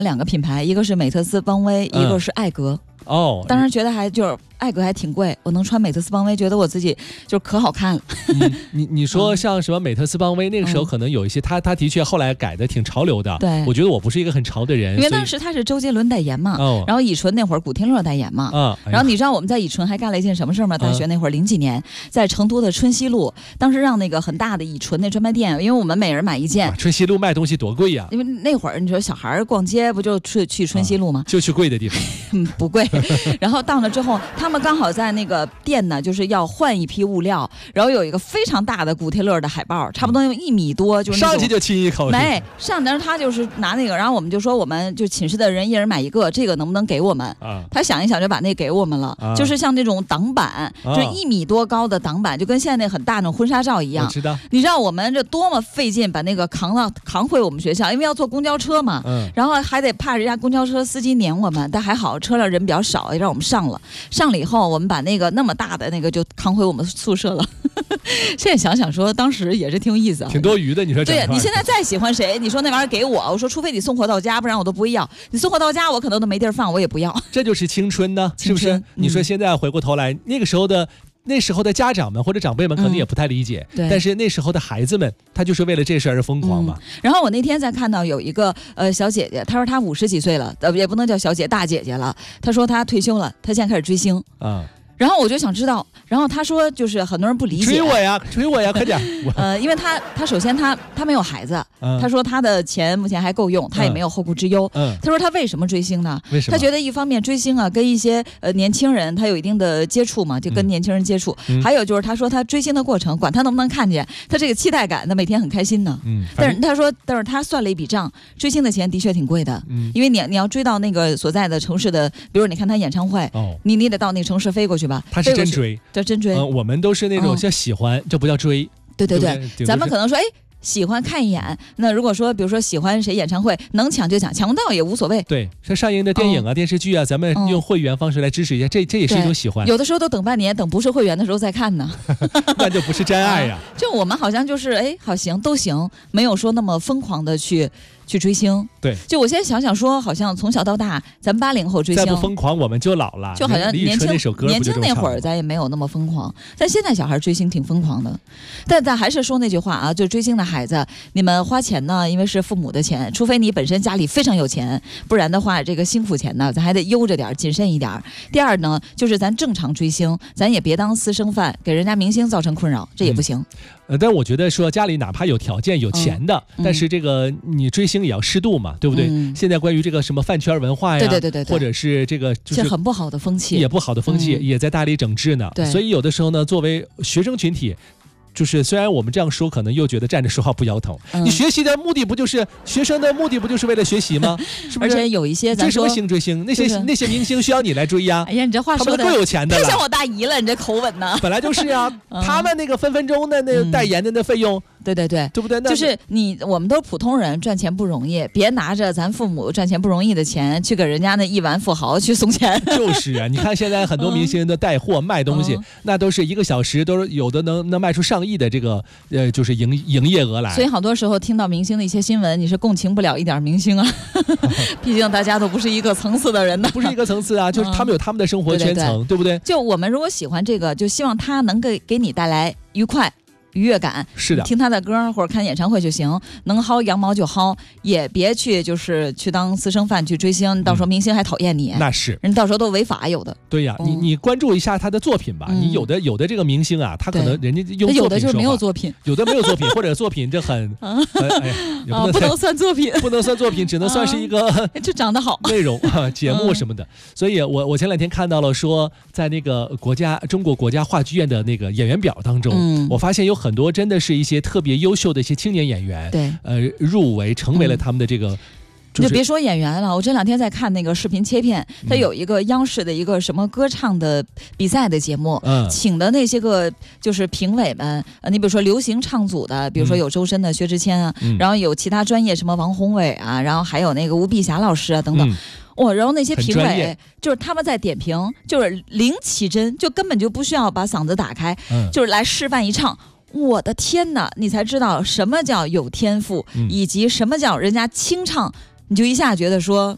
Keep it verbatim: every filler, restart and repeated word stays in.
两个品牌，一个是美特斯邦威， 嗯、 一个是艾格。 哦， 当时觉得还就是艾格还挺贵，我能穿美特斯邦威，觉得我自己就可好看了。 嗯、你你说像什么美特斯邦威，那个时候可能有一些，他他的确后来改的挺潮流的。 对， 我觉得我不是一个很潮的人， 因为当时他是周杰伦代言嘛，哦、然后以纯那会儿古天乐代言嘛， 啊、 然后你知道我们在以纯还干了一件什么事吗？大学那会儿零几年，在成都的春熙路，当时让那个很大的以纯那专卖店，因为我们每人买一件。 啊、春熙路卖东西多贵呀、啊！ 因为那会儿你说小孩逛街不就去去春熙路吗？ 啊、就去贵的地方， 嗯，不贵。然后到了之后，他们刚好在那个店呢，就是要换一批物料，然后有一个非常大的古天乐的海报，差不多有一米多，就是上去就亲一口。 没上，但是他就是拿那个，然后我们就说，我们就寝室的人一人买一个，这个能不能给我们？啊、他想一想就把那给我们了，啊、就是像那种挡板，啊、就一米多高的挡板，就跟现在那很大那种婚纱照一样。 我知道。 你知道我们这多么费劲把那个扛到扛回我们学校，因为要坐公交车嘛，嗯、然后还得怕人家公交车司机撵我们，但还好车上人比较少，也让我们上了。上了以后，我们把那个那么大的那个就扛回我们宿舍了。现在想想说，当时也是挺有意思啊， 挺多余的。你说对，你现在再喜欢谁，你说那玩意儿给我，我说除非你送货到家，不然我都不会要。你送货到家，我可能都没地儿放，我也不要。 这就是青春呢，是不是？嗯、你说现在回过头来，那个时候的。那时候的家长们或者长辈们可能也不太理解，嗯、但是那时候的孩子们，他就是为了这事而疯狂嘛、 嗯。然后我那天在看到有一个呃小姐姐，她说她五十几岁了，呃也不能叫小姐，大姐姐了。她说她退休了，她现在开始追星啊。然后我就想知道，然后他说就是很多人不理解， 追我呀，追我呀，快点。 呃，因为他他首先他他没有孩子，嗯、他说他的钱目前还够用，他也没有后顾之忧。嗯，他说他为什么追星呢？ 为什么？ 他觉得一方面追星啊，跟一些呃年轻人他有一定的接触嘛，就跟年轻人接触。嗯、还有就是他说他追星的过程，管他能不能看见，他这个期待感，他每天很开心呢。嗯，但是他说，但是他算了一笔账，追星的钱的确挺贵的。嗯，因为你你要追到那个所在的城市的，比如你看他演唱会，哦，你你得到那个城市飞过去吧。 他是真追。 叫真追、 呃，我们都是那种叫喜欢，嗯、这不叫追。 对对 对, 对, 对，咱们可能说，哎，喜欢看一眼。那如果说，比如说喜欢谁演唱会，能抢就抢，抢不到也无所谓。 对，像上映的电影啊、嗯、电视剧啊，咱们用会员方式来支持一下，这这也是一种喜欢。 有的时候都等半年，等不是会员的时候再看呢。 那就不是真爱呀、 啊。就我们好像就是，哎，好行都行，没有说那么疯狂的去。去追星， 对， 就我现在想想说，好像从小到大，咱们八零后追星， 再不疯狂我们就老了。 就好像年轻那首歌年轻那会儿，咱也没有那么疯狂。但现在小孩追星挺疯狂的，但咱还是说那句话啊，就追星的孩子，你们花钱呢，因为是父母的钱，除非你本身家里非常有钱，不然的话，这个辛苦钱呢，咱还得悠着点，谨慎一点。第二呢，就是咱正常追星，咱也别当私生饭，给人家明星造成困扰，这也不行。嗯呃，但我觉得说家里哪怕有条件有钱的，嗯、但是这个你追星也要适度嘛，对不对？嗯、现在关于这个什么饭圈文化呀， 对对对 对, 对， 或者是这个就是很不好的风气， 也不好的风气、嗯、也在大力整治呢。所以有的时候呢，作为学生群体。就是虽然我们这样说，可能又觉得站着说话不腰疼。嗯、你学习的目的不就是学生的目的不就是为了学习吗？是不是？ 而且有一些咱说追什么星追星，那些、就是、那些明星需要你来追呀。 哎呀，你这话说的他们够有钱的了， 太像我大姨了，你这口吻呢？ 本来就是啊，嗯、他们那个分分钟的那个代言的那费用。嗯对对对， 对不对？那就是你，我们都是普通人，赚钱不容易，别拿着咱父母赚钱不容易的钱去给人家那亿万富豪去送钱。 就是啊，你看现在很多明星的带货、嗯、卖东西，嗯、那都是一个小时都是有的能能卖出上亿的这个呃，就是营营业额来。 所以好多时候听到明星的一些新闻，你是共情不了一点明星啊，毕竟大家都不是一个层次的人呢， 不是一个层次啊，就是他们有他们的生活圈层， 嗯、 对, 对, 对不对？ 就我们如果喜欢这个，就希望他能给给你带来愉快。愉悦感是的， 听他的歌或者看演唱会就行，能薅羊毛就薅，也别去就是去当私生饭去追星，到时候明星还讨厌你、 嗯，那是人到时候都违法有的。 对呀、啊嗯，你你关注一下他的作品吧，嗯、你有的有的这个明星啊，他可能人家用作品有的就是没有作品， 有的没有作品，或者作品这很，很哎呀，也不能、 哦、不能算作品， 不能算作品，只能算是一个、啊、 就长得好内容啊节目什么的。嗯、所以我我前两天看到了说，在那个国家中国国家话剧院的那个演员表当中，嗯、我发现有很多真的是。一些特别优秀的一些青年演员， 对， 呃，入围成为了他们的这个。嗯你就别说演员了，我这两天在看那个视频切片，它有一个央视的一个什么歌唱的比赛的节目，嗯、请的那些个就是评委们，呃，你比如说流行唱组的，比如说有周深的薛之谦啊，嗯、然后有其他专业什么王宏伟啊，然后还有那个吴碧霞老师啊等等。嗯哇、哦，然后那些评委就是他们在点评，就是零起针，就根本就不需要把嗓子打开，嗯、就是来示范一唱。我的天哪，你才知道什么叫有天赋，嗯、以及什么叫人家清唱，你就一下觉得说